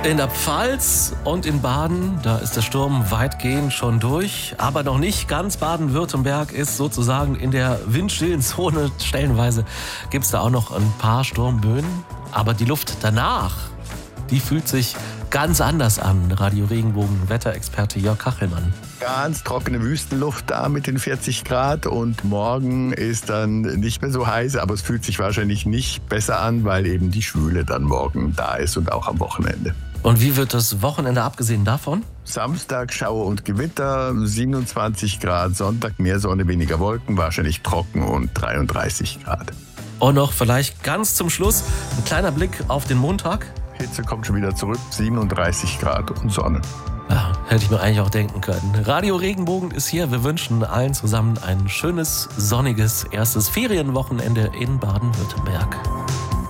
In der Pfalz und in Baden, da ist der Sturm weitgehend schon durch, aber noch nicht ganz. Baden-Württemberg ist sozusagen in der windstillen Zone. Stellenweise gibt es da auch noch ein paar Sturmböen, aber die Luft danach, die fühlt sich ganz anders an. Radio Regenbogen Wetterexperte Jörg Kachelmann. Ganz trockene Wüstenluft da mit den 40 Grad und morgen ist dann nicht mehr so heiß, aber es fühlt sich wahrscheinlich nicht besser an, weil eben die Schwüle dann morgen da ist und auch am Wochenende. Und wie wird das Wochenende abgesehen davon? Samstag Schauer und Gewitter, 27 Grad, Sonntag mehr Sonne, weniger Wolken, wahrscheinlich trocken und 33 Grad. Und noch vielleicht ganz zum Schluss ein kleiner Blick auf den Montag. Hitze kommt schon wieder zurück, 37 Grad und Sonne. Ja, hätte ich mir eigentlich auch denken können. Radio Regenbogen ist hier. Wir wünschen allen zusammen ein schönes, sonniges erstes Ferienwochenende in Baden-Württemberg.